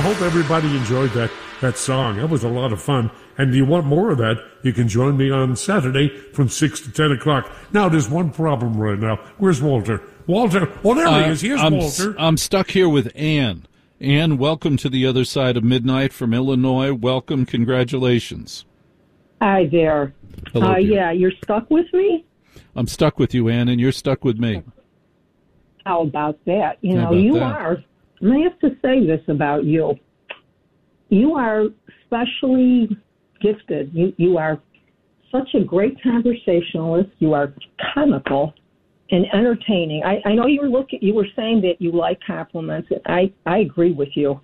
hope everybody enjoyed that song. That was a lot of fun. And do you want more of that? You can join me on Saturday from 6 to 10 o'clock. Now, there's one problem right now. Where's Walter? Walter, oh, there he is. Here's Walter. I'm stuck here with Ann. Ann, welcome to the other side of midnight from Illinois. Welcome. Congratulations. Hi there. Hello, dear. Yeah, you're stuck with me? I'm stuck with you, Ann, and you're stuck with me. How about that? How about you that? are, and I have to say this about you. You are specially gifted. You are such a great conversationalist. You are comical and entertaining. I know you were saying that you like compliments, and I agree with you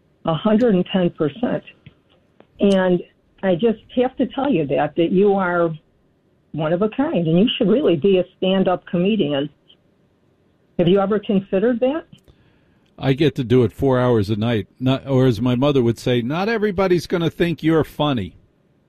110%. And I just have to tell you that you are one of a kind, and you should really be a stand-up comedian. Have you ever considered that? I get to do it 4 hours a night. Or as my mother would say, not everybody's going to think you're funny.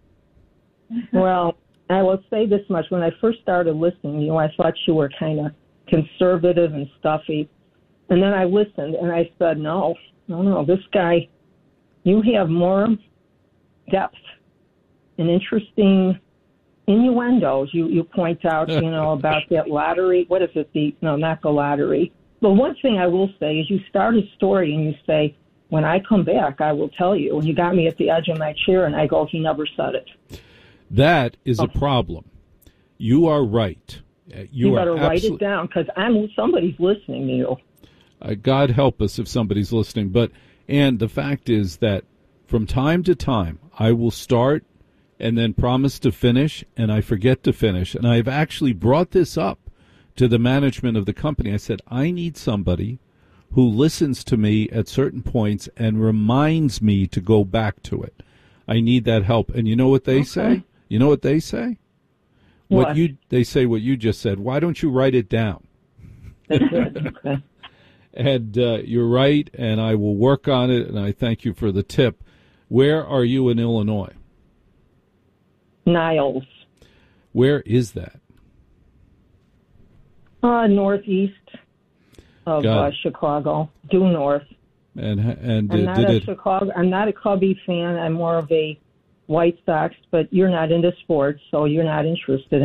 Well, I will say this much. When I first started listening to you, I thought you were kind of conservative and stuffy. And then I listened, and I said, no, this guy, you have more depth and interesting innuendos. You point out, about that lottery. What is it? Not the lottery. But one thing I will say is you start a story and you say, when I come back, I will tell you. And you got me at the edge of my chair, and I go, he never said it. That is a problem. You are right. You better write it down, because somebody's listening to you. God help us if somebody's listening. And the fact is that from time to time, I will start and then promise to finish, and I forget to finish. And I've actually brought this up to the management of the company. I said, I need somebody who listens to me at certain points and reminds me to go back to it. I need that help. And you know what they say? You know what they say? What? They say what you just said. Why don't you write it down? Okay. And you're right, and I will work on it, and I thank you for the tip. Where are you in Illinois? Niles. Where is that? Northeast of Chicago, due north. And I'm not a Cubby fan. I'm more of a White Sox, but you're not into sports, so you're not interested in